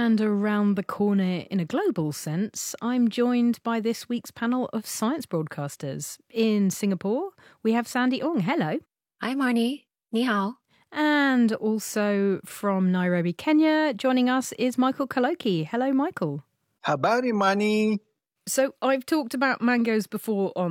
And around the corner in a global sense, I'm joined by this week's panel of science broadcasters. In Singapore, we have Sandy Ong. Hello. Hi, Marnie. Ni hao. And also from Nairobi, Kenya, joining us is Michael Kaloki. Hello, Michael. Habari, Marnie. So I've talked about mangoes before on